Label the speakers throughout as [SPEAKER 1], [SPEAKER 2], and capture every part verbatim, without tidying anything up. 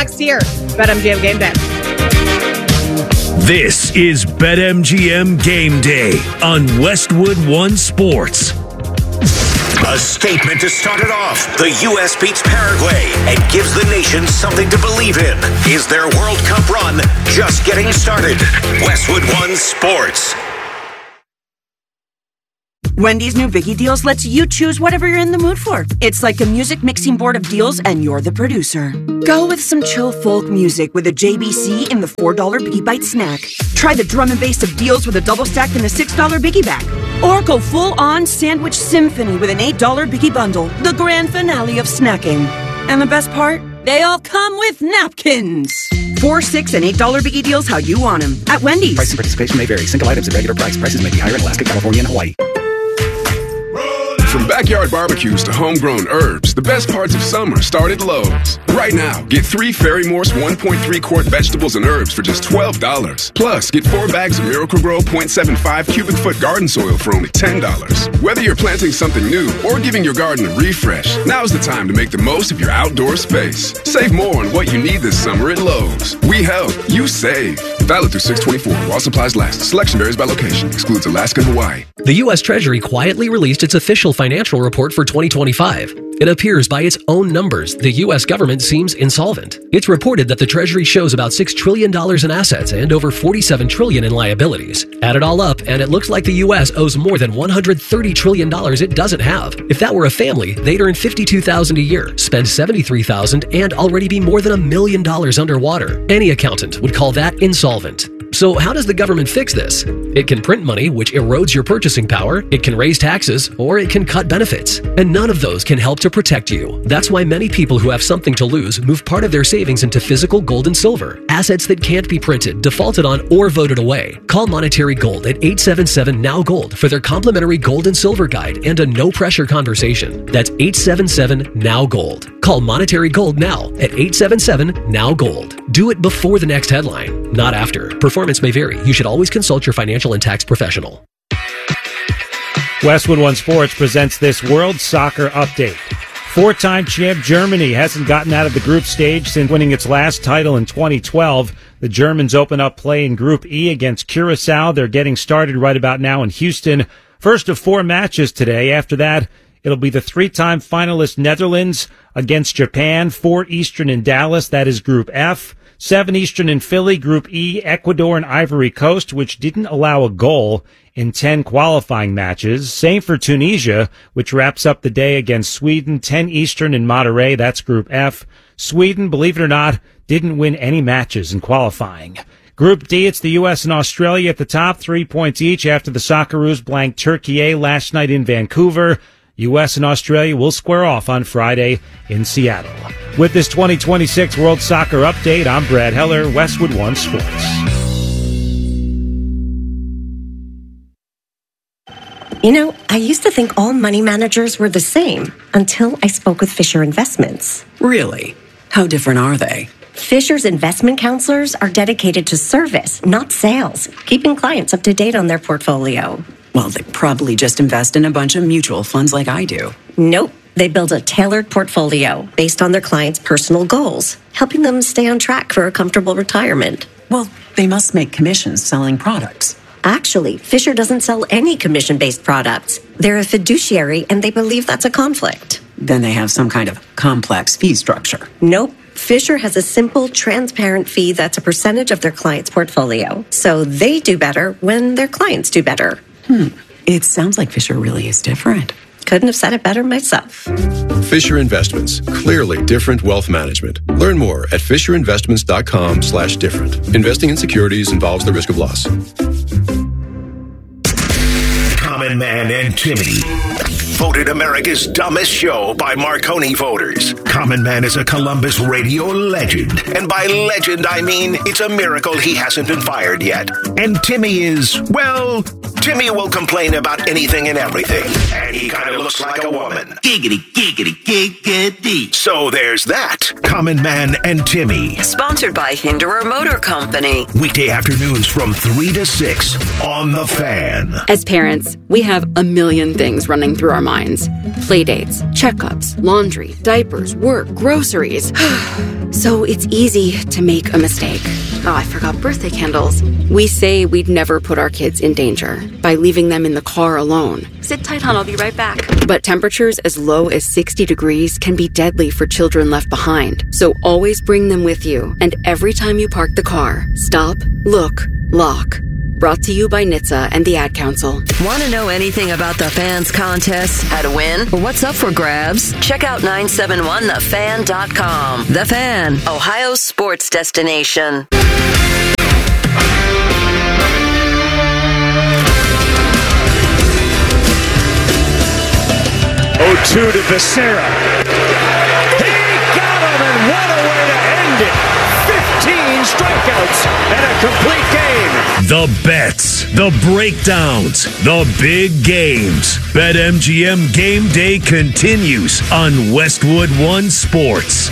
[SPEAKER 1] next here. BetMGM Game Day.
[SPEAKER 2] This is BetMGM Game Day on Westwood One Sports.
[SPEAKER 3] A statement to start it off. The U S beats Paraguay and gives the nation something to believe in. Is their World Cup run just getting started? Westwood One Sports.
[SPEAKER 4] Wendy's new Biggie Deals lets you choose whatever you're in the mood for. It's like a music mixing board of deals, and you're the producer. Go with some chill folk music with a J B C in the four dollar Biggie Bite snack. Try the drum and bass of deals with a double stack in the six dollar Biggie Bag. Or go full-on sandwich symphony with an eight dollar Biggie Bundle, the grand finale of snacking. And the best part? They all come with napkins. Four, six, and eight dollar Biggie Deals how you want them at Wendy's.
[SPEAKER 5] Price and participation may vary. Single items at regular price. Prices may be higher in Alaska, California, and Hawaii.
[SPEAKER 6] From backyard barbecues to homegrown herbs, the best parts of summer start at Lowe's. Right now, get three Fairy Morse one point three quart vegetables and herbs for just twelve dollars. Plus, get four bags of Miracle-Gro zero point seven five cubic foot garden soil for only ten dollars. Whether you're planting something new or giving your garden a refresh, now's the time to make the most of your outdoor space. Save more on what you need this summer at Lowe's. We help, you save. Valid through six twenty-four while supplies last. Selection varies by location. Excludes Alaska and Hawaii.
[SPEAKER 7] The U S Treasury quietly released its official financial report for twenty twenty-five. It appears by its own numbers, the U S government seems insolvent. It's reported that the Treasury shows about six trillion dollars in assets and over forty-seven trillion dollars in liabilities. Add it all up, and it looks like the U S owes more than one hundred thirty trillion dollars it doesn't have. If that were a family, they'd earn fifty-two thousand dollars a year, spend seventy-three thousand dollars, and already be more than a million dollars underwater. Any accountant would call that insolvent. So how does the government fix this? It can print money, which erodes your purchasing power, it can raise taxes, or it can cut benefits. And none of those can help to protect you. That's why many people who have something to lose move part of their savings into physical gold and silver, assets that can't be printed, defaulted on, or voted away. Call Monetary Gold at eight seven seven, N O W Gold for their complimentary gold and silver guide and a no-pressure conversation. That's eight seven seven, N O W Gold. Call Monetary Gold now at eight seven seven, N O W Gold. Do it before the next headline, not after. Performance may vary. You should always consult your financial and tax professional.
[SPEAKER 8] Westwood One Sports presents this World Soccer Update. Four-time champ Germany hasn't gotten out of the group stage since winning its last title in twenty twelve. The Germans open up play in Group E against Curacao. They're getting started right about now in Houston. First of four matches today. After that, it'll be the three-time finalist Netherlands against Japan. Four Eastern in Dallas. That is Group F. Seven Eastern in Philly. Group E, Ecuador and Ivory Coast, which didn't allow a goal in ten qualifying matches. Same for Tunisia, which wraps up the day against Sweden. Ten Eastern in Monterrey. That's Group F. Sweden, believe it or not, didn't win any matches in qualifying. Group D, it's the U S and Australia at the top, three points each after the Socceroos blanked Turkey last night in Vancouver. U S and Australia will square off on Friday in Seattle. With this twenty twenty-six World Soccer Update, I'm Brad Heller, Westwood One Sports.
[SPEAKER 9] You know, I used to think all money managers were the same until I spoke with Fisher Investments.
[SPEAKER 10] Really? How different are they?
[SPEAKER 9] Fisher's investment counselors are dedicated to service, not sales, keeping clients up to date on their portfolio.
[SPEAKER 10] Well, they probably just invest in a bunch of mutual funds like I do.
[SPEAKER 9] Nope. They build a tailored portfolio based on their clients' personal goals, helping them stay on track for a comfortable retirement.
[SPEAKER 10] Well, they must make commissions selling products.
[SPEAKER 9] Actually, Fisher doesn't sell any commission-based products. They're a fiduciary, and they believe that's a conflict.
[SPEAKER 10] Then they have some kind of complex fee structure.
[SPEAKER 9] Nope. Fisher has a simple, transparent fee that's a percentage of their client's portfolio. So they do better when their clients do better.
[SPEAKER 10] Hmm. It sounds like Fisher really is different.
[SPEAKER 9] Couldn't have said it better myself.
[SPEAKER 11] Fisher Investments. Clearly different wealth management. Learn more at fisherinvestments.com slash different. Investing in securities involves the risk of loss.
[SPEAKER 3] Common Man and Timmy. Voted America's dumbest show by Marconi voters. Common Man is a Columbus radio legend. And by legend, I mean it's a miracle he hasn't been fired yet. And Timmy is, well, Timmy will complain about anything and everything, and he kind of looks like a woman.
[SPEAKER 12] Giggity, giggity, giggity.
[SPEAKER 3] So there's that. Common Man and Timmy.
[SPEAKER 13] Sponsored by Hinderer Motor Company.
[SPEAKER 3] Weekday afternoons from three to six on The Fan.
[SPEAKER 14] As parents, we have a million things running through our minds. Playdates, checkups, laundry, diapers, work, groceries. So it's easy to make a mistake. Oh, I forgot birthday candles. We say we'd never put our kids in danger by leaving them in the car alone. Sit tight, hon, I'll be right back. But temperatures as low as sixty degrees can be deadly for children left behind. So always bring them with you. And every time you park the car, stop, look, lock. Brought to you by N H T S A and the Ad Council.
[SPEAKER 13] Want to know anything about the Fans contest, how to win, or what's up for grabs? Check out nine seven one the fan dot com. The Fan, Ohio's sports destination.
[SPEAKER 15] oh two to Becerra. He got him, and what a way to end it. fifteen strikeouts and a complete game.
[SPEAKER 2] The bets, the breakdowns, the big games. BetMGM Game Day continues on Westwood One Sports.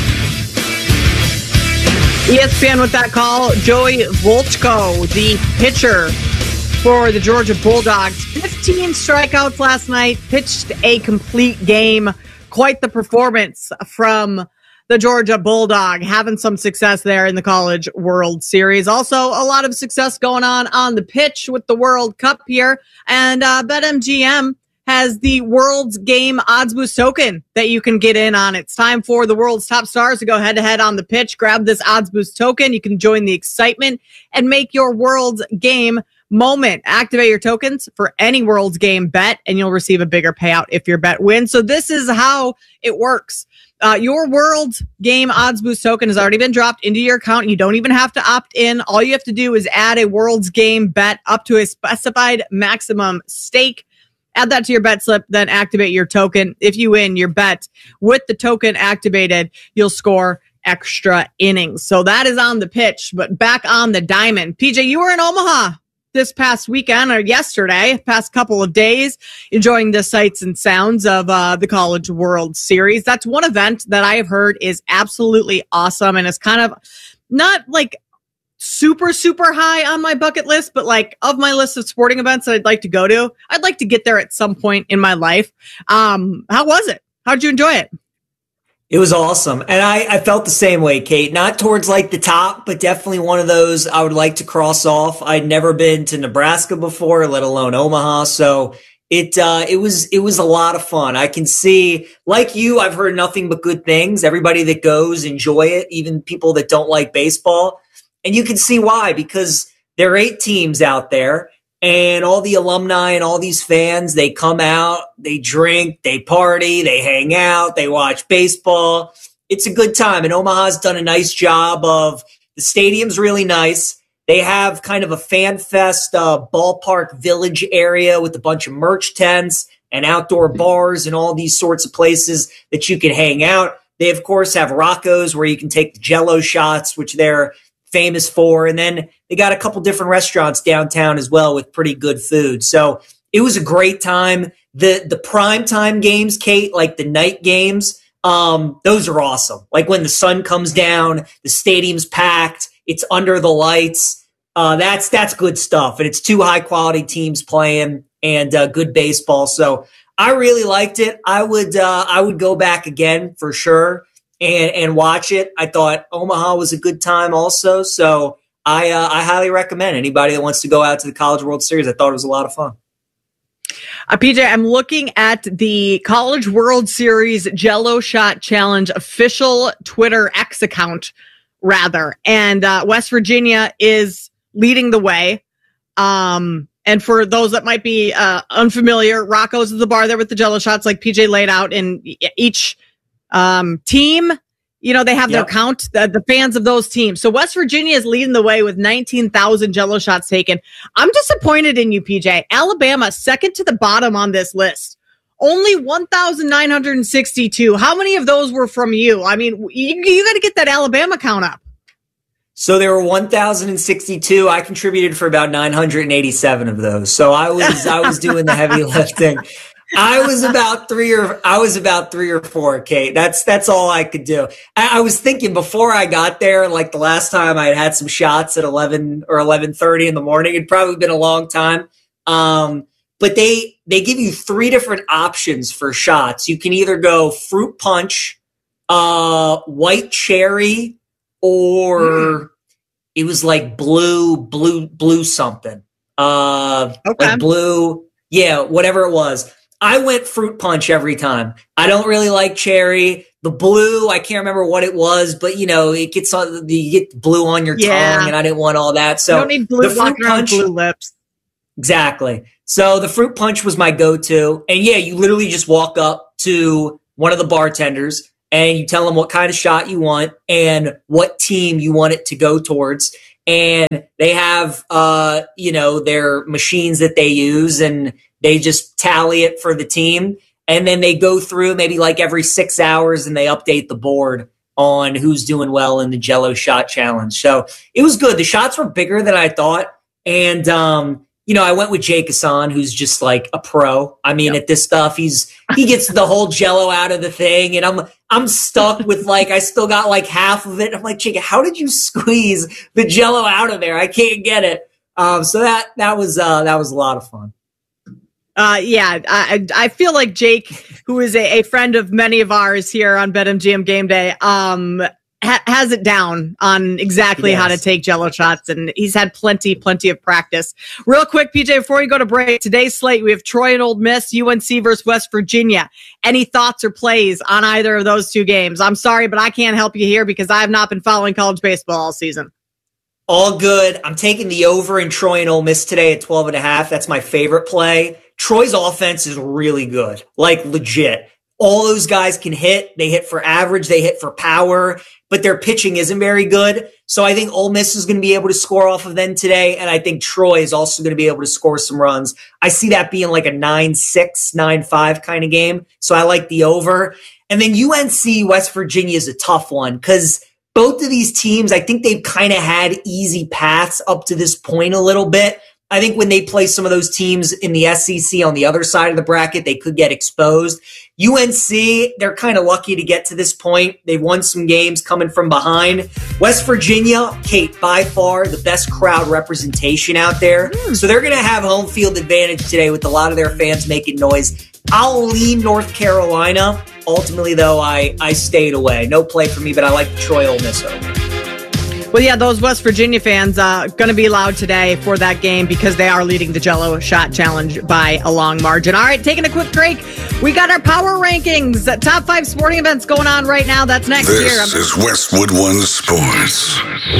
[SPEAKER 1] E S P N with that call. Joey Volchko, the pitcher for the Georgia Bulldogs. fifteen strikeouts last night, pitched a complete game. Quite the performance from the Georgia Bulldog, having some success there in the College World Series. Also, a lot of success going on on the pitch with the World Cup here. And uh, BetMGM has the World's Game Odds Boost token that you can get in on. It's time for the world's top stars to go head-to-head on the pitch. Grab this Odds Boost token. You can join the excitement and make your World's Game moment. Activate your tokens for any World's Game bet, and you'll receive a bigger payout if your bet wins. So this is how it works. Uh, your World Game Odds Boost token has already been dropped into your account. You don't even have to opt in. All you have to do is add a World's Game bet up to a specified maximum stake. Add that to your bet slip, then activate your token. If you win your bet with the token activated, you'll score extra innings. So that is on the pitch, but back on the diamond. P J, you were in Omaha this past weekend or yesterday, past couple of days, enjoying the sights and sounds of uh, the College World Series. That's one event that I have heard is absolutely awesome, and it's kind of not like super, super high on my bucket list, but like of my list of sporting events that I'd like to go to, I'd like to get there at some point in my life. Um, how was it? How'd you enjoy it?
[SPEAKER 16] It was awesome. And I, I felt the same way, Kate. Not towards like the top, but definitely one of those I would like to cross off. I'd never been to Nebraska before, let alone Omaha. So it uh, it was it was a lot of fun. I can see, like you, I've heard nothing but good things. Everybody that goes, enjoy it, even people that don't like baseball. And you can see why, because there are eight teams out there. And all the alumni and all these fans, they come out, they drink, they party, they hang out, they watch baseball. It's a good time. And Omaha's done a nice job of, the stadium's really nice. They have kind of a fan fest uh, ballpark village area with a bunch of merch tents and outdoor bars and all these sorts of places that you can hang out. They, of course, have Rocco's where you can take the Jell-O shots, which they're famous for. And then they got a couple different restaurants downtown as well with pretty good food. So it was a great time. The the primetime games, Kate, like the night games, um, those are awesome. Like when the sun comes down, the stadium's packed, it's under the lights. Uh, that's that's good stuff. And it's two high quality teams playing and uh, good baseball. So I really liked it. I would uh, I would go back again for sure. And, and watch it. I thought Omaha was a good time also. So I uh, I highly recommend anybody that wants to go out to the College World Series. I thought it was a lot of fun.
[SPEAKER 1] Uh, P J, I'm looking at the College World Series Jell-O Shot Challenge official Twitter X account, rather. And uh, West Virginia is leading the way. Um, and for those that might be uh, unfamiliar, Rocco's is the bar there with the Jell-O shots like P J laid out in each Um, team, you know, they have yep. their count, the, the fans of those teams. So West Virginia is leading the way with nineteen thousand Jell-O shots taken. I'm disappointed in you, P J. Alabama, second to the bottom on this list. Only one thousand nine hundred sixty-two. How many of those were from you? I mean, you, you got to get that Alabama count up.
[SPEAKER 16] So there were one thousand sixty-two. I contributed for about nine hundred eighty-seven of those. So I was I was doing the heavy lifting. I was about three or I was about three or four, Kate. That's that's all I could do. I, I was thinking before I got there, like the last time I had had some shots at eleven or eleven thirty in the morning. It'd probably been a long time. Um, but they they give you three different options for shots. You can either go fruit punch, uh, white cherry, or mm. it was like blue, blue, blue something. Uh, okay. Like blue, yeah, whatever it was. I went fruit punch every time. I don't really like cherry. The blue, I can't remember what it was, but you know, it gets on, you get blue on your yeah. tongue, and I didn't want all that. So
[SPEAKER 1] you don't need blue,
[SPEAKER 16] the fruit punch,
[SPEAKER 1] blue lips.
[SPEAKER 16] Exactly. So the fruit punch was my go-to, and yeah, you literally just walk up to one of the bartenders and you tell them what kind of shot you want and what team you want it to go towards. And they have, uh, you know, their machines that they use, and they just tally it for the team. And then they go through maybe like every six hours and they update the board on who's doing well in the Jell-O shot challenge. So it was good. The shots were bigger than I thought. And, um, you know, I went with Jake Hassan, who's just like a pro. I mean, yep. at this stuff, he's he gets the whole Jell-O out of the thing, and I'm I'm stuck with like I still got like half of it. I'm like, Jake, how did you squeeze the Jell-O out of there? I can't get it. Um, so that that was uh, that was a lot of fun.
[SPEAKER 1] Uh, yeah, I I feel like Jake, who is a, a friend of many of ours here on BetMGM Game Day, um. Ha- has it down on exactly yes. how to take Jell-O shots, and he's had plenty, plenty of practice. Real quick, P J, before we go to break, today's slate, we have Troy and Ole Miss, U N C versus West Virginia. Any thoughts or plays on either of those two games? I'm sorry, but I can't help you here because I have not been following college baseball all season.
[SPEAKER 16] All good. I'm taking the over in Troy and Ole Miss today at twelve and a half. That's my favorite play. Troy's offense is really good, like legit. All those guys can hit. They hit for average. They hit for power, but their pitching isn't very good. So I think Ole Miss is going to be able to score off of them today. And I think Troy is also going to be able to score some runs. I see that being like a nine six, nine five kind of game. So I like the over. And then U N C West Virginia is a tough one because both of these teams, I think they've kind of had easy paths up to this point a little bit. I think when they play some of those teams in the S E C on the other side of the bracket, they could get exposed. U N C, they're kind of lucky to get to this point. They've won some games coming from behind. West Virginia, Kate, by far the best crowd representation out there. Mm. So they're going to have home field advantage today with a lot of their fans making noise. I'll lean North Carolina. Ultimately, though, I, I stayed away. No play for me, but I like the Troy Ole Miss over.
[SPEAKER 1] Well, yeah, those West Virginia fans uh, going to be loud today for that game because they are leading the Jell-O Shot Challenge by a long margin. All right, taking a quick break. We got our power rankings. Top five sporting events going on right now. That's next
[SPEAKER 3] this
[SPEAKER 1] year.
[SPEAKER 3] This is Westwood One Sports.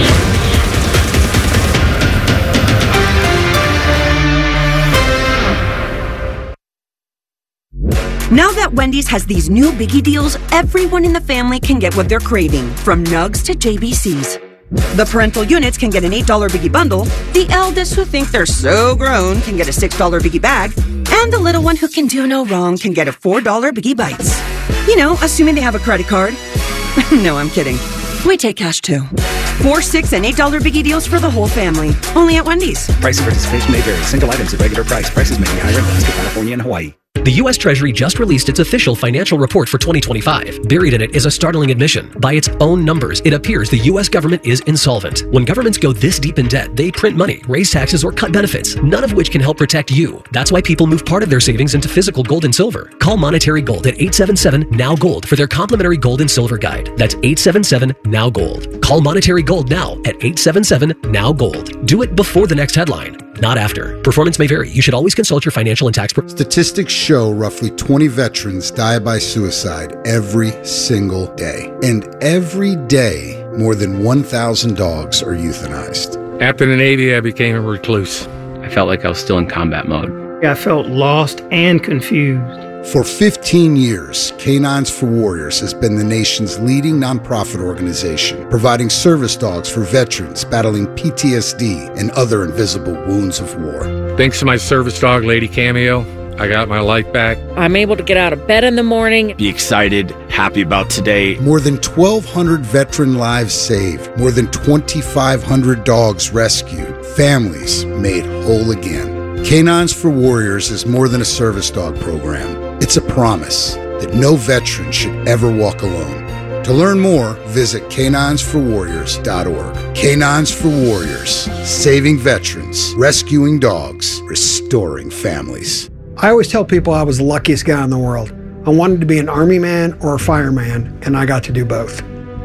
[SPEAKER 4] Now that Wendy's has these new biggie deals, everyone in the family can get what they're craving, from nugs to J B Cs. The parental units can get an eight dollar biggie bundle, the eldest who think they're so grown can get a six dollar biggie bag, and the little one who can do no wrong can get a four dollar biggie bites. You know, assuming they have a credit card. No, I'm kidding. We take cash too. Four, six, and eight dollar biggie deals for the whole family. Only at Wendy's.
[SPEAKER 5] Price of participation may vary. Single items at regular price. Prices may be higher in Alaska, California, and Hawaii.
[SPEAKER 7] The U S Treasury just released its official financial report for twenty twenty-five. Buried in it is a startling admission. By its own numbers, it appears the U S government is insolvent. When governments go this deep in debt, they print money, raise taxes, or cut benefits, none of which can help protect you. That's why people move part of their savings into physical gold and silver. Call Monetary Gold at eight seven seven, N O W, GOLD for their complimentary gold and silver guide. That's eight seven seven, N O W, GOLD. Call Monetary Gold now at eight seven seven, N O W, GOLD. Do it before the next headline, not after. Performance may vary. You should always consult your financial and tax... Pro-
[SPEAKER 17] Statistics show roughly twenty veterans die by suicide every single day. And every day, more than one thousand dogs are euthanized.
[SPEAKER 18] After the Navy, I became a recluse.
[SPEAKER 19] I felt like I was still in combat mode.
[SPEAKER 20] I felt lost and confused.
[SPEAKER 17] For fifteen years, Canines for Warriors has been the nation's leading nonprofit organization, providing service dogs for veterans battling P T S D and other invisible wounds of war.
[SPEAKER 18] Thanks to my service dog, Lady Cameo, I got my life back.
[SPEAKER 21] I'm able to get out of bed in the morning.
[SPEAKER 22] Be excited, happy about today.
[SPEAKER 17] More than twelve hundred veteran lives saved. More than twenty-five hundred dogs rescued. Families made whole again. Canines for Warriors is more than a service dog program. It's a promise that no veteran should ever walk alone. To learn more, visit canines for warriors dot org. Canines for Warriors, saving veterans, rescuing dogs, restoring families.
[SPEAKER 23] I always tell people I was the luckiest guy in the world. I wanted to be an Army man or a fireman, and I got to do both.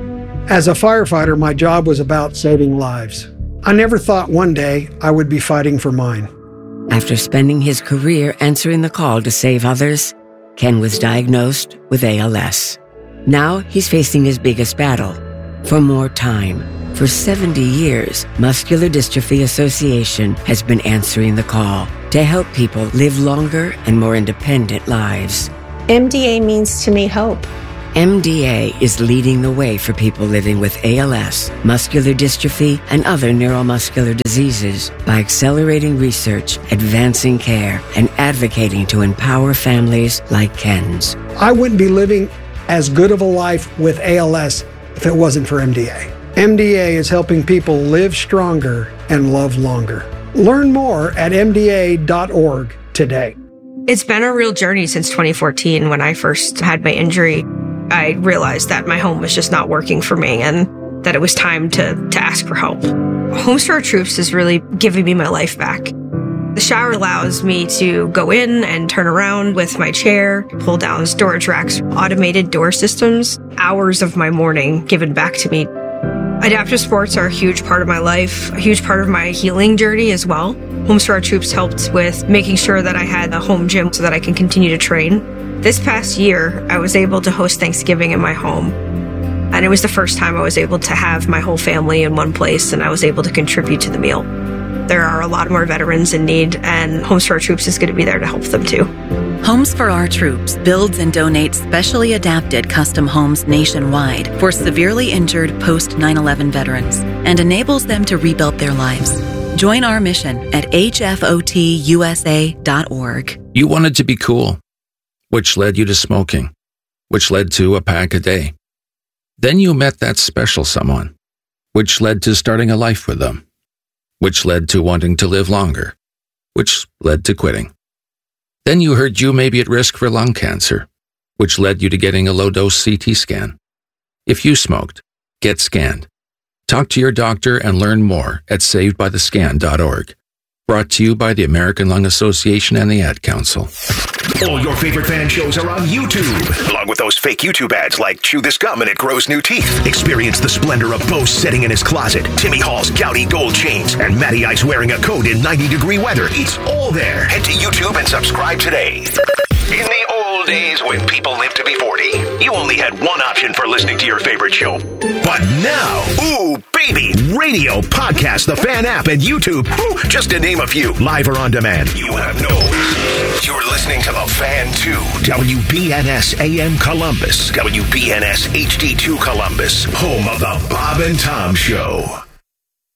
[SPEAKER 23] As a firefighter, my job was about saving lives. I never thought one day I would be fighting for mine.
[SPEAKER 24] After spending his career answering the call to save others, Ken was diagnosed with A L S. Now he's facing his biggest battle, for more time. For seventy years, Muscular Dystrophy Association has been answering the call to help people live longer and more independent lives.
[SPEAKER 9] M D A means to me hope.
[SPEAKER 24] M D A is leading the way for people living with A L S, muscular dystrophy, and other neuromuscular diseases by accelerating research, advancing care, and advocating to empower families like Ken's.
[SPEAKER 23] I wouldn't be living as good of a life with A L S if it wasn't for M D A. M D A is helping people live stronger and love longer. Learn more at M D A dot org today.
[SPEAKER 25] It's been a real journey since twenty fourteen when I first had my injury. I realized that my home was just not working for me and that it was time to, to ask for help. Homes for Our Troops is really giving me my life back. The shower allows me to go in and turn around with my chair, pull down storage racks, automated door systems, hours of my morning given back to me. Adaptive sports are a huge part of my life, a huge part of my healing journey as well. Homes for Our Troops helped with making sure that I had a home gym so that I can continue to train. This past year, I was able to host Thanksgiving in my home. And it was the first time I was able to have my whole family in one place and I was able to contribute to the meal. There are a lot more veterans in need, and Homes for Our Troops is going to be there to help them too.
[SPEAKER 26] Homes for Our Troops builds and donates specially adapted custom homes nationwide for severely injured post nine eleven veterans and enables them to rebuild their lives. Join our mission at H F O T U S A dot org.
[SPEAKER 27] You wanted to be cool, which led you to smoking, which led to a pack a day. Then you met that special someone, which led to starting a life with them, which led to wanting to live longer, which led to quitting. Then you heard you may be at risk for lung cancer, which led you to getting a low-dose C T scan. If you smoked, get scanned. Talk to your doctor and learn more at saved by the scan dot org. Brought to you by the American Lung Association and the Ad Council.
[SPEAKER 3] All your favorite fan shows are on YouTube, along with those fake YouTube ads like Chew This Gum and It Grows New Teeth. Experience the splendor of Bo sitting in his closet, Timmy Hall's gouty gold chains, and Matty Ice wearing a coat in ninety degree weather. It's all there. Head to YouTube and subscribe today. In the old days when people lived to be forty, you only had one option for listening to your favorite show. But now, ooh, baby, radio, podcast, the Fan app, and YouTube, ooh, just to name a few, live or on demand. You have no excuse. You're listening to the Fan two, W B N S A M Columbus, W B N S H D two Columbus, home of the Bob and Tom Show.